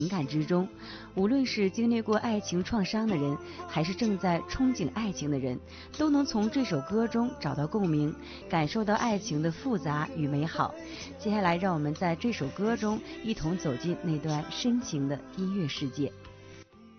情感之中，无论是经历过爱情创伤的人，还是正在憧憬爱情的人，都能从这首歌中找到共鸣，感受到爱情的复杂与美好。接下来，让我们在这首歌中一同走进那段深情的音乐世界。